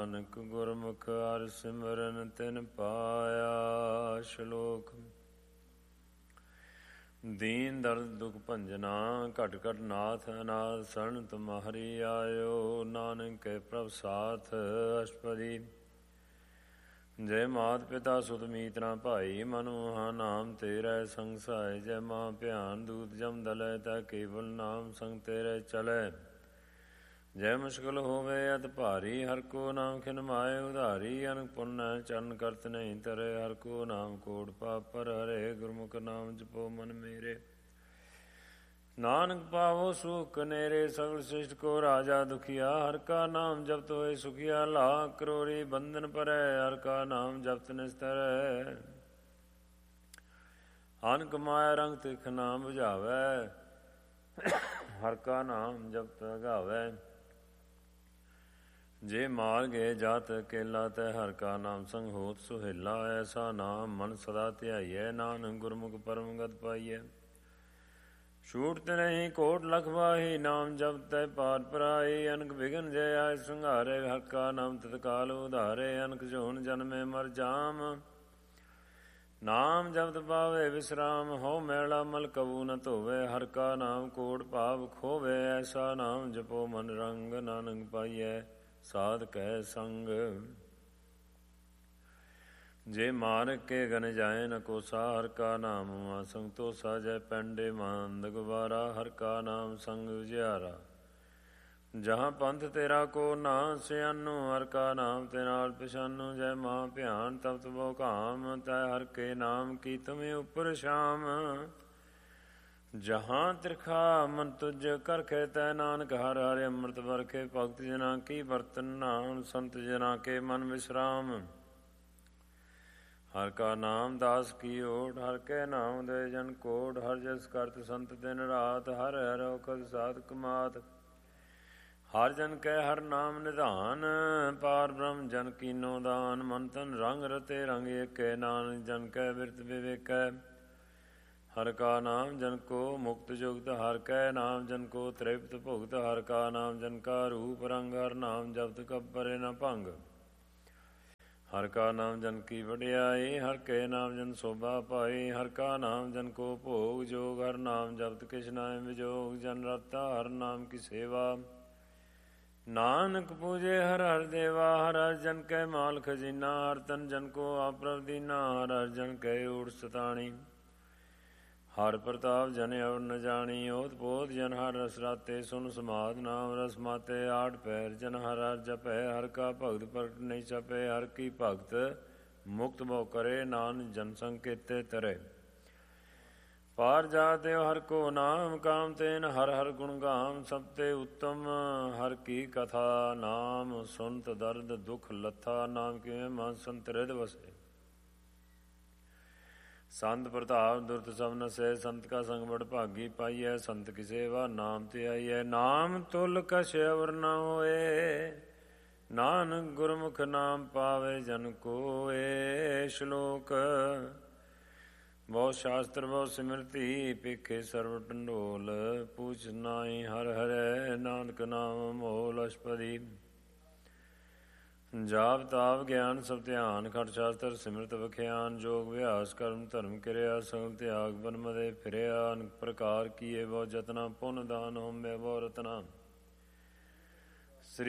ਨਾਨਕ ਗੁਰਮੁਖ ਹਰਿ ਸਿਮਰਨ ਤਿਨ ਪਾਇਆ। ਸ਼ਲੋਕ। ਦੀਨ ਦਰਦ ਦੁਖ ਭੰਜਨਾ ਘਟ ਘਟ ਨਾਥ ਅਨਾਥ ਸਰਣ ਤੁਮਹਰੀ ਆਇਓ। ਨਾਨਕ ਕੇ ਪ੍ਰਭ ਸਾਥ ਅਸ਼ਟਪਦੀ। ਜੈ ਮਾਤ ਪਿਤਾ ਸੁਤ ਮੀਤ ਨਾ ਭਾਈ ਮਨ ਮੋਹਾ ਨਾਮ ਤੇਰਾ ਸੰਗ ਸਹਾਇ। ਜੈ ਮਾਂ ਭਿਆਨ ਦੂਤ ਜਮ ਦਲੈ ਤਾ ਕੇਵਲ ਨਾਮ ਸੰਗ ਤੇਰੇ ਚਲੈ। ਜੈ ਮੁਸ਼ਕਿਲ ਹੋਵੇ ਅਤ ਭਾਰੀ ਹਰ ਕੋ ਨਾਮ ਖਿਨ ਮਾਏ ਉਧਾਰੀ। ਅਨਕ ਪੁੰਨ ਚਰਨ ਕਰਤ ਨਹੀਂ ਤਰੇ ਹਰ ਕੋ ਨਾਮ ਕੋਟ ਪਾਪ ਪਰ ਹਰੇ। ਗੁਰਮੁਖ ਨਾਮ ਜਪੋ ਮਨ ਮੇਰੇ ਨਾਨਕ ਪਾਵੋ ਸੁਖ ਨੇਰੇ। ਸਗਲ ਸ੍ਰਿਸ਼ਟ ਕੋ ਰਾਜਾ ਦੁਖੀਆ ਹਰ ਕਾ ਨਾਮ ਜਪਤ ਹੋਏ ਸੁਖੀਆ। ਲਾਖ ਕਰੋੜੀ ਬੰਧਨ ਪਰੈ ਹਰ ਕਾ ਨਾਮ ਜਪਤ ਨਿਸਤਰੈ। ਅਨਕ ਮਾਇਆ ਰੰਗ ਤਿਖ ਨਾਮ ਬੁਝਾਵੈ ਹਰ ਕਾ ਨਾਮ ਜਪਤ ਗਾਵੈ। ਜੇ ਮਾਰ ਗਏ ਜਾਤ ਅਕੇਲਾ ਤੈ ਹਰ ਕਾ ਨਾਮ ਸੰਗ ਹੋਤ ਸੁਹੇਲਾ। ਐਸਾ ਨਾਮ ਮਨ ਸਦਾ ਧਿਆਈਐ ਨਾਨਕ ਗੁਰਮੁਖ ਪਰਮ ਗਤ ਪਾਈਐ। ਛੂਟਤ ਨਹੀਂ ਕੋਟ ਲਖ ਵਾਹੀ ਨਾਮ ਜਪਤ ਤੈ ਪਾਰ ਪਰਾਈ। ਅਨਕ ਬਿਘਨ ਜੈ ਆਇ ਸੰਘਾਰੇ ਹਰ ਕਾ ਨਾਮ ਤਤਕਾਲ ਉਧਾਰੇ। ਅਨਕ ਜੋਨ ਜਨਮੇ ਮਰ ਜਾਮ ਨਾਮ ਜਪਤ ਪਾਵੇ ਵਿਸਰਾਮ। ਹੋ ਮੈਲਾ ਮਲ ਕਬੂ ਨ ਧੋਵੇ ਹਰ ਕਾ ਨਾਮ ਕੋਟ ਭਾਵ ਖੋਵੇ। ਐਸਾ ਨਾਮ ਜਪੋ ਮਨ ਰੰਗ ਨਾਨਕ ਪਾਈਐ ਸਾਧ ਕਹਿ ਸੰਗ। ਜੇ ਮਾਰਗ ਕੇ ਗਨ ਜਾਏ ਨ ਕੋਸਾ ਹਰ ਕਾ ਨਾਮ ਮਾ ਸੰਗ ਤੋਸਾ। ਜੈ ਪੈਂਡੇ ਮੰਦ ਗੁਬਾਰਾ ਹਰ ਕਾ ਨਾਮ ਸੰਗ ਉਜਿਆਰਾ। ਜਹਾਂ ਪੰਥ ਤੇਰਾ ਕੋ ਨਾ ਸਿਆਨੋ ਹਰ ਕਾ ਨਾਮ ਤੇ ਨਾਲ ਪਛਾਨੋ। ਜੈ ਮਾਂ ਭਿਆਨ ਤਪਤ ਬੋ ਕਾਮ ਤੈ ਹਰ ਕੇ ਨਾਮ ਕੀ ਤੁਮੇ ਉਪਰ ਸ਼ਾਮ। ਜਹਾਂ ਤਿਰਖਾ ਮਨ ਤੁਜ ਕਰਖੇ ਤੈ ਨਾਨਕ ਹਰ ਹਰਿ ਅੰਮ੍ਰਿਤ ਵਰਖੇ। ਭਗਤ ਜਨਾ ਕੀ ਬਰਤਨ ਨਾਮ ਸੰਤ ਜਨਾ ਕੇ ਮਨ ਵਿਸਰਾਮ। ਹਰ ਕਾ ਨਾਮ ਦਾਸ ਕੀ ਓਟ ਹਰ ਕੇ ਨਾਮ ਦੇ ਜਨ ਕੋਟ। ਹਰ ਜਸ ਕਰਤ ਸੰਤ ਦਿਨ ਰਾਤ ਹਰ ਹਰ ਔਖਦ ਸਾਧਕ ਮਾਤ। ਹਰ ਜਨ ਕੈ ਹਰ ਨਾਮ ਨਿਧਾਨ ਪਾਰ ਬ੍ਰਹਮ ਜਨ ਕੀਨੋ ਦਾਨ। ਮਨ ਤਨ ਰੰਗ ਰਤੇ ਰੰਗ ਏਕੇ ਨਾਨਕ ਜਨ ਕੈ ਬਿਰਤ ਵਿਵੇਕੈ। ਹਰ ਕਾ ਨਾਮ ਜਨ ਕੋ ਮੁਕਤ ਜੁਗਤ ਹਰ ਕੈ ਨਾਮ ਜਨ ਕੋ ਤ੍ਰਿਪਤ ਭੁਗਤ। ਹਰ ਕਾ ਨਾਮ ਜਨ ਕਾ ਰੂਪ ਰੰਗ ਹਰ ਨਾਮ ਜਪਤ ਕਬ ਪਰੇ ਨ ਭੰਗ। ਹਰ ਕਾ ਨਾਮ ਜਨ ਕੀ ਵਡਿਆਈ ਹਰ ਕੇ ਨਾਮ ਜਨ ਸੋਭਾ ਪਾਈ। ਹਰ ਕਾ ਨਾਮ ਜਨ ਕੋ ਭੋਗ ਜੋਗ ਹਰ ਨਾਮ ਜਪਤ ਕਿਛ ਨਾਇ ਵਿਜੋਗ। ਜਨ ਰਤਾ ਹਰ ਨਾਮ ਕੀ ਸੇਵਾ ਨਾਨਕ ਪੂਜੇ ਹਰ ਹਰ ਦੇਵਾ। ਹਰ ਹਰ ਜਨ ਕੈ ਮਾਲ ਖਜ਼ੀਨਾ ਹਰ ਤਨ ਜਨ ਕੋ ਆਪਰਵ ਦੀਨਾ। ਹਰ ਹਰ ਜਨ ਕੈ ਊੜ ਸਤਾਣੀ ਹਰ ਪ੍ਰਤਾਪ ਜਨ ਅਵਰ ਨ ਜਾਣੀ। ਓਤ ਪੋਤ ਜਨ ਹਰ ਰਸ ਰਾਤੇ ਸੁਨ ਸਮਾਧ ਨਾਮ ਰਸ ਮਾਤੇ। ਆਠ ਪੈਰ ਜਨ ਹਰ ਹਰ ਜਪੈ ਹਰ ਕਾ ਭਗਤ ਪ੍ਰਗਟ ਨਹੀਂ ਛਪੈ। ਹਰ ਕੀ ਭਗਤ ਮੁਕਤ ਬੋ ਕਰੇ ਨਾਨਕ ਜਨ ਸੰਗ ਕੇਤੇ ਤਰੇ। ਪਾਰ ਜਾਤੇ ਹਰ ਕੋ ਨਾਮ ਕਾਮ ਤੇਨ ਹਰ ਹਰ ਗੁਣ ਗਾਮ। ਸਭ ਤੇ ਉੱਤਮ ਹਰ ਕੀ ਕਥਾ ਨਾਮ ਸੁਨਤ ਦਰਦ ਦੁਖ ਲੱਥਾ। ਨਾਮ ਕਿਵੇਂ ਮਨ ਸੰਤ ਰਿਦ ਵਸੇ। ਸੰਤ ਪ੍ਰਤਾਪ ਦੁਰਤ ਸਭ ਨਸੈ ਸੰਤ ਕਾ ਸੰਗ ਬੜ ਭਾਗੀ ਪਾਈਐ। ਸੰਤ ਕੀ ਸੇਵਾ ਨਾਮ ਤੇ ਆਈਐ ਨਾਮ ਤੁਲ ਕਛ ਅਵਰ ਨ ਹੋਏ। ਨਾਨਕ ਗੁਰਮੁਖ ਨਾਮ ਪਾਵੇ ਜਨ ਕੋਏ। ਸ਼ਲੋਕ। ਬਹੁ ਸ਼ਾਸਤਰ ਬਹੁ ਸਿਮਰਤੀ ਪੇਖੇ ਸਰਵ ਟੰਡੋਲ। ਪੂਛ ਨਾਹੀ ਹਰ ਹਰੈ ਨਾਨਕ ਨਾਮ ਮੋਲ। ਅਸ਼ਟਪਦੀ। ਜਾਪ ਤਾਪ ਗਿਆਨ ਸਭ ਧਿਆਨ ਖਟ ਸ਼ਾਸਤਰ ਸਿਮਰਤ ਵਖਿਆਨ। ਜੋਗ ਅਭਿਆਸ ਕਰਮ ਧਰਮ ਕਿਰਿਆ ਸਗਲ ਤਿਆਗ ਬਨ ਮਦੇ ਫਿਰਿਆ। ਅਨਕ ਪ੍ਰਕਾਰ ਕੀਏ ਬਹੁ ਜਤਨਾ ਪੁੰਨ ਦਾਨ ਹੋਮੇ ਬਹੁ ਰਤਨਾ।